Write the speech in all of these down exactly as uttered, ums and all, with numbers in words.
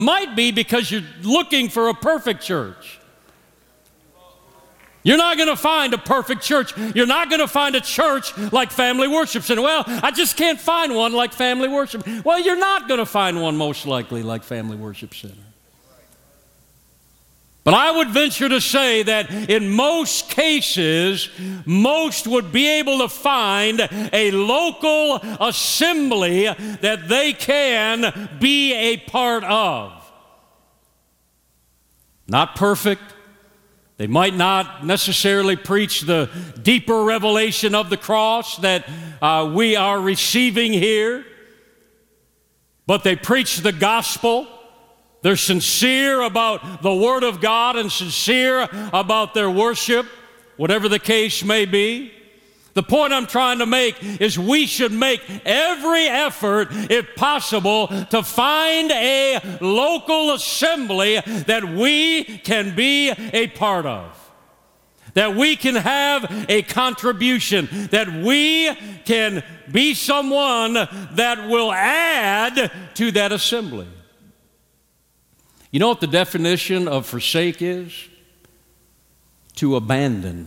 Might be because you're looking for a perfect church. You're not going to find a perfect church. You're not going to find a church like Family Worship Center. Well, I just can't find one like Family Worship. Well, you're not going to find one most likely like Family Worship Center. But I would venture to say that in most cases, most would be able to find a local assembly that they can be a part of. Not perfect. They might not necessarily preach the deeper revelation of the cross that uh, we are receiving here, but they preach the gospel. They're sincere about the Word of God and sincere about their worship, whatever the case may be. The point I'm trying to make is we should make every effort, if possible, to find a local assembly that we can be a part of, that we can have a contribution, that we can be someone that will add to that assembly. You know what the definition of forsake is? To abandon.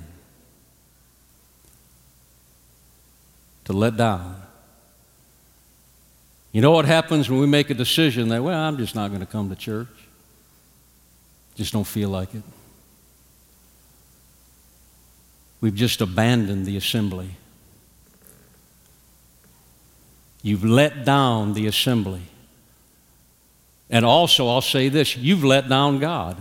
To let down. You know what happens when we make a decision that, well, I'm just not going to come to church. Just don't feel like it. We've just abandoned the assembly. You've let down the assembly. And also, I'll say this, you've let down God.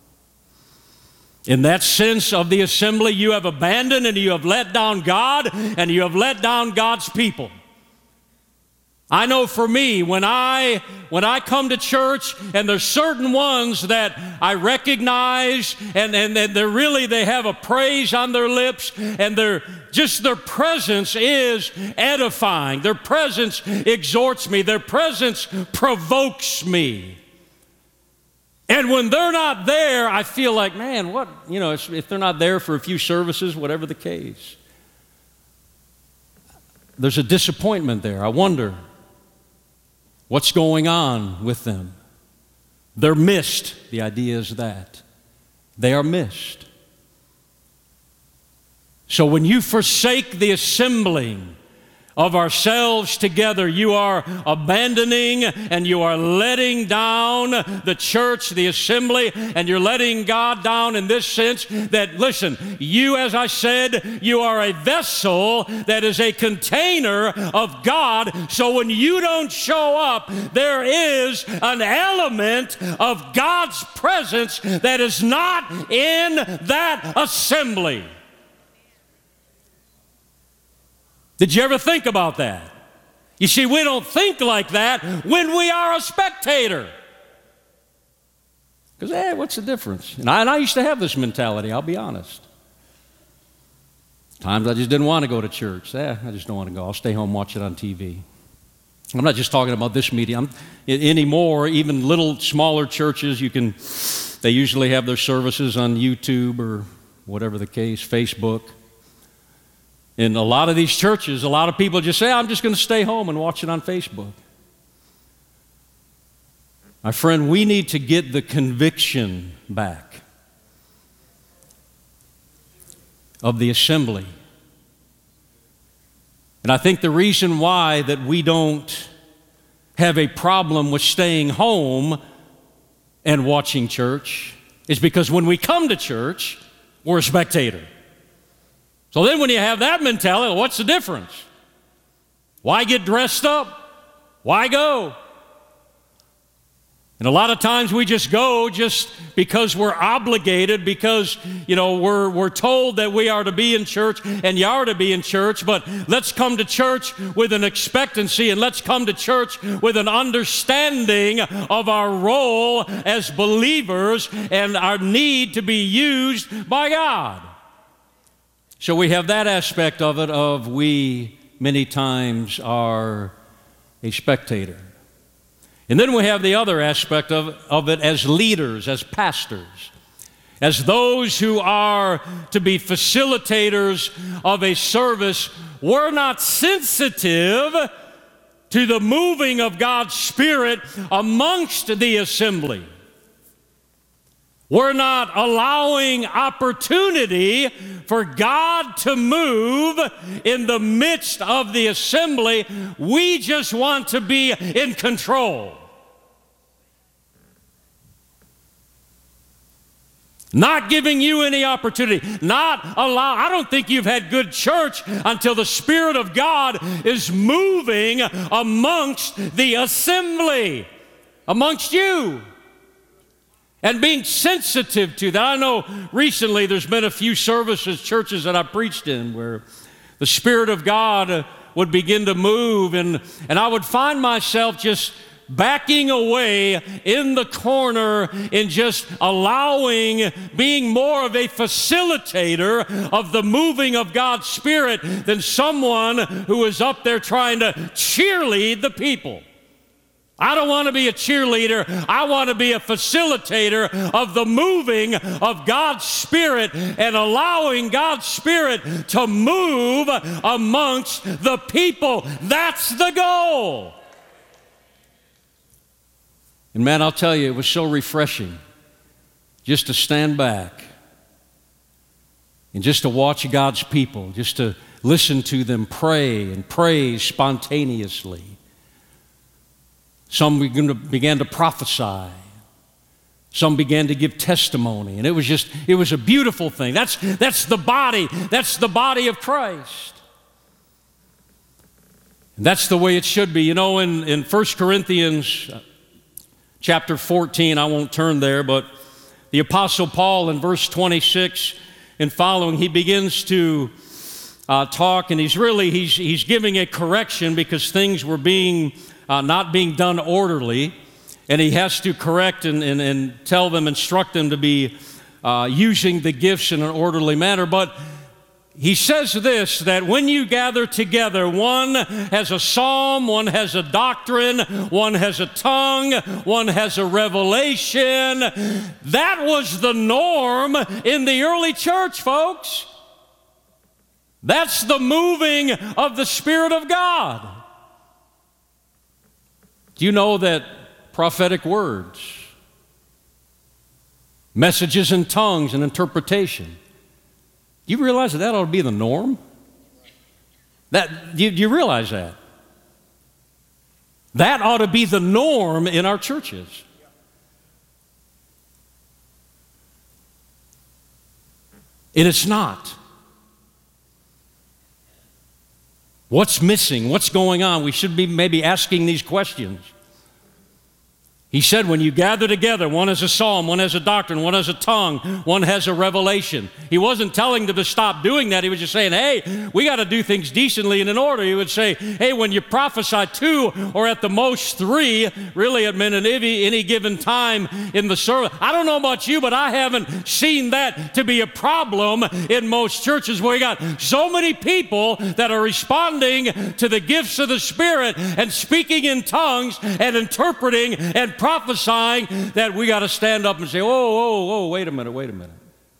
In that sense of the assembly, you have abandoned and you have let down God and you have let down God's people. I know for me, when I when I come to church and there's certain ones that I recognize and, and, and they're really, they have a praise on their lips and they're just their presence is edifying. Their presence exhorts me. Their presence provokes me. And when they're not there, I feel like, man, what, you know, if they're not there for a few services, whatever the case, there's a disappointment there. I wonder what's going on with them. They're missed. The idea is that they are missed. So when you forsake the assembling of ourselves together, you are abandoning and you are letting down the church, the assembly, and you're letting God down in this sense that, listen, you, as I said, you are a vessel that is a container of God. So when you don't show up, there is an element of God's presence that is not in that assembly. Did you ever think about that? You see, we don't think like that when we are a spectator. Because, hey, what's the difference? And I, and I used to have this mentality, I'll be honest. Times I just didn't want to go to church. Eh, I just don't want to go. I'll stay home, watch it on T V. I'm not just talking about this meeting. I'm, anymore, even little smaller churches, you can, they usually have their services on YouTube or whatever the case, Facebook. In a lot of these churches, a lot of people just say, I'm just going to stay home and watch it on Facebook. My friend, we need to get the conviction back of the assembly. And I think the reason why that we don't have a problem with staying home and watching church is because when we come to church, we're a spectator. So then when you have that mentality, what's the difference? Why get dressed up? Why go? And a lot of times we just go just because we're obligated, because, you know, we're, we're told that we are to be in church, and you are to be in church, but let's come to church with an expectancy, and let's come to church with an understanding of our role as believers and our need to be used by God. So we have that aspect of it, of we many times are a spectator. And then we have the other aspect of, of it as leaders, as pastors, as those who are to be facilitators of a service. We're not sensitive to the moving of God's Spirit amongst the assembly. We're not allowing opportunity for God to move in the midst of the assembly. We just want to be in control. Not giving you any opportunity. Not allow. I don't think you've had good church until the Spirit of God is moving amongst the assembly, amongst you. And being sensitive to that. I know recently there's been a few services, churches that I preached in where the Spirit of God would begin to move, and, and I would find myself just backing away in the corner and just allowing, being more of a facilitator of the moving of God's Spirit than someone who is up there trying to cheerlead the people. I don't want to be a cheerleader. I want to be a facilitator of the moving of God's Spirit and allowing God's Spirit to move amongst the people. That's the goal. And man, I'll tell you, it was so refreshing just to stand back and just to watch God's people, just to listen to them pray and praise spontaneously. Some began to prophesy. Some began to give testimony. And it was just, it was a beautiful thing. That's, that's the body. That's the body of Christ. And that's the way it should be. You know, in, in First Corinthians chapter fourteen, I won't turn there, but the Apostle Paul in verse twenty-six and following, he begins to uh, talk, and he's really, he's, he's giving a correction because things were being Uh, not being done orderly, and he has to correct and, and, and tell them, instruct them to be uh, using the gifts in an orderly manner. But he says this, that when you gather together, one has a psalm, one has a doctrine, one has a tongue, one has a revelation. That was the norm in the early church, folks. That's the moving of the Spirit of God. Do you know that prophetic words, messages in tongues and interpretation, do you realize that that ought to be the norm? That, do you, do you realize that? That ought to be the norm in our churches. And it's not. What's missing? What's going on? We should be maybe asking these questions. He said, when you gather together, one has a psalm, one has a doctrine, one has a tongue, one has a revelation. He wasn't telling them to stop doing that. He was just saying, hey, we got to do things decently and in order. He would say, hey, when you prophesy two or at the most three, really at any, any given time in the service. I don't know about you, but I haven't seen that to be a problem in most churches where we got so many people that are responding to the gifts of the Spirit and speaking in tongues and interpreting and prophesying that we got to stand up and say, oh, oh, oh, wait a minute, wait a minute.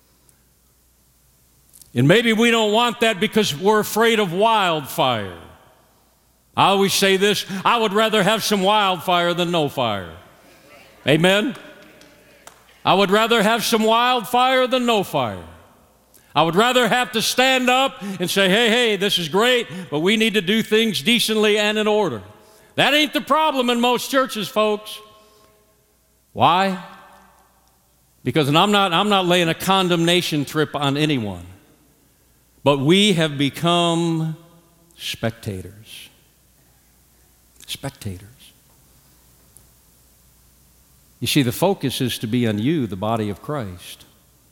And maybe we don't want that because we're afraid of wildfire. I always say this, I would rather have some wildfire than no fire. Amen? I would rather have some wildfire than no fire. I would rather have to stand up and say, hey, hey, this is great, but we need to do things decently and in order. That ain't the problem in most churches, folks. Why? Because, and I'm not, I'm not laying a condemnation trip on anyone, but we have become spectators. Spectators. You see, the focus is to be on you, the body of Christ.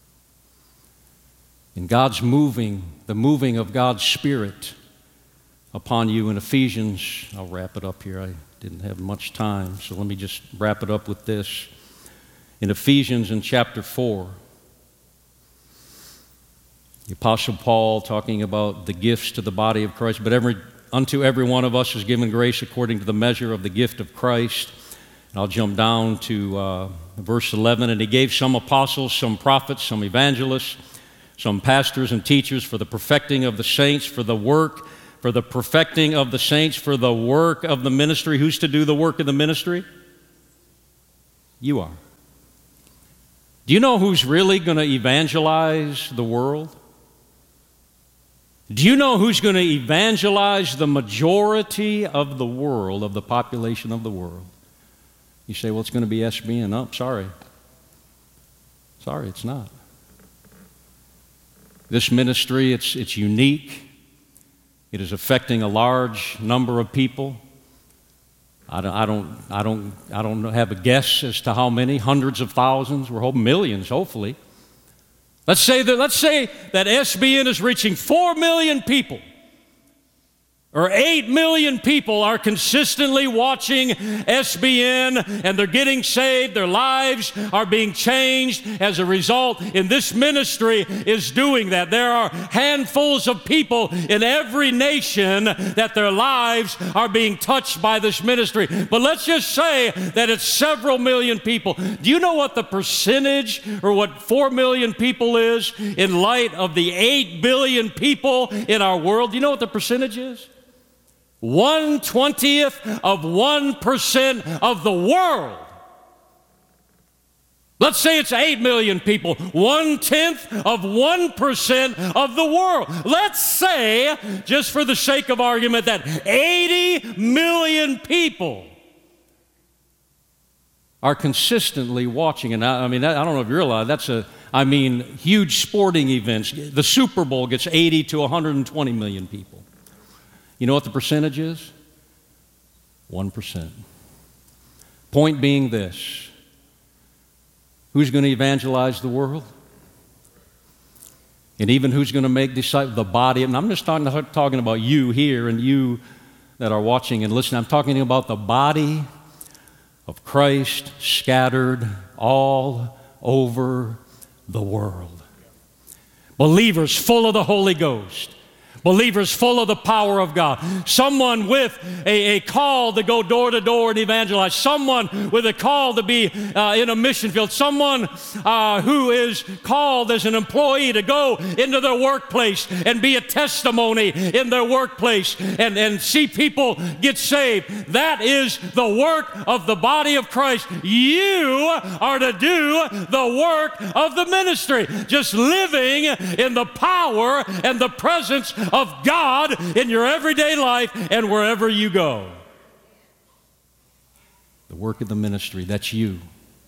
And God's moving, the moving of God's Spirit upon you in Ephesians. I'll wrap it up here. I didn't have much time, so let me just wrap it up with this. In Ephesians in chapter four, the Apostle Paul talking about the gifts to the body of Christ, but every, unto every one of us is given grace according to the measure of the gift of Christ. And I'll jump down to uh, verse eleven. And he gave some apostles, some prophets, some evangelists, some pastors and teachers for the perfecting of the saints, for the work for the perfecting of the saints, for the work of the ministry. Who's to do the work of the ministry? You are. Do you know who's really going to evangelize the world? Do you know who's going to evangelize the majority of the world, of the population of the world? You say, well, it's going to be S B N. Oh, sorry. Sorry, it's not. This ministry, it's, it's unique. It is affecting a large number of people. I don't, I don't, I don't, I don't have a guess as to how many, hundreds of thousands. We're hoping millions, hopefully. Let's say that, let's say that S B N is reaching four million people, or eight million people are consistently watching S B N, and they're getting saved. Their lives are being changed as a result. And this ministry is doing that. There are handfuls of people in every nation that their lives are being touched by this ministry. But let's just say that it's several million people. Do you know what the percentage, or what four million people is in light of the eight billion people in our world? Do you know what the percentage is? One twentieth of one percent of the world. Let's say it's eight million people. One tenth of one percent of the world. Let's say, just for the sake of argument, that eighty million people are consistently watching. And I, I mean, I don't know if you realize, that's a, I mean, huge sporting events. The Super Bowl gets eighty to one hundred twenty million people. You know what the percentage is? one percent. Point being this: who's going to evangelize the world? And even who's going to make disciples? The body. And I'm just talking, talking about you here and you that are watching and listening. I'm talking about the body of Christ scattered all over the world. Believers full of the Holy Ghost. Believers full of the power of God. Someone with a, a call to go door to door and evangelize. Someone with a call to be uh, in a mission field. Someone uh, who is called as an employee to go into their workplace and be a testimony in their workplace and, and see people get saved. That is the work of the body of Christ. You are to do the work of the ministry. Just living in the power and the presence of God in your everyday life and wherever you go. The work of the ministry, that's you.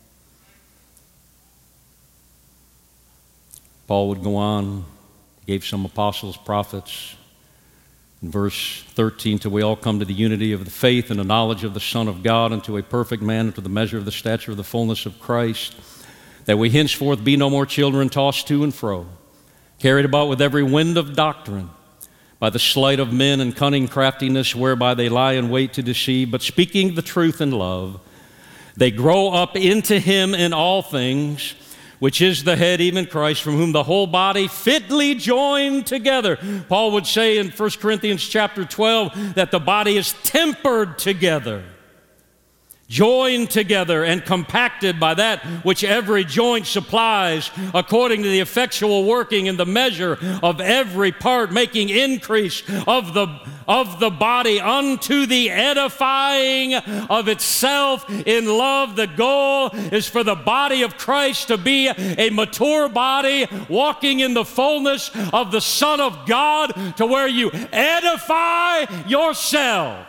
Paul would go on, he gave some apostles, prophets. In verse thirteen, till we all come to the unity of the faith and the knowledge of the Son of God, and to a perfect man, and to the measure of the stature of the fullness of Christ, that we henceforth be no more children tossed to and fro, carried about with every wind of doctrine, by the sleight of men and cunning craftiness whereby they lie in wait to deceive, but speaking the truth in love, they grow up into him in all things, which is the head, even Christ, from whom the whole body fitly joined together. Paul would say in First Corinthians chapter twelve that the body is tempered together, joined together and compacted by that which every joint supplies, according to the effectual working in the measure of every part, making increase of the, of the body unto the edifying of itself in love. The goal is for the body of Christ to be a mature body, walking in the fullness of the Son of God, to where you edify yourselves.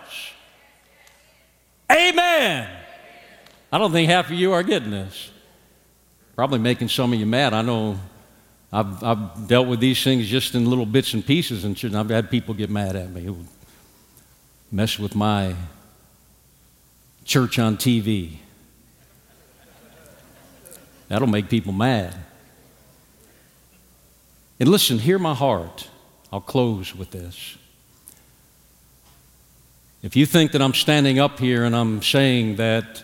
Amen. I don't think half of you are getting this. Probably making some of you mad. I know I've, I've dealt with these things just in little bits and pieces, and I've had people get mad at me. It would mess with my church on T V. That'll make people mad. And listen, hear my heart. I'll close with this. If you think that I'm standing up here and I'm saying that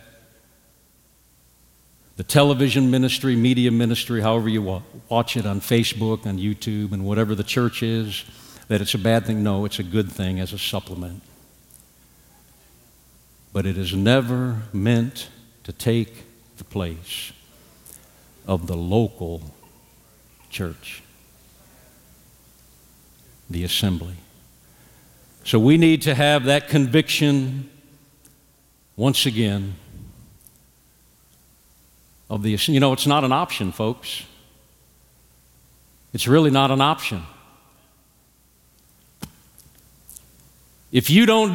the television ministry, media ministry, however you watch it on Facebook, on YouTube, and whatever the church is, that it's a bad thing, no, it's a good thing as a supplement. But it is never meant to take the place of the local church, the assembly. So we need to have that conviction once again of the, you know, it's not an option, folks. It's really not an option. If you don't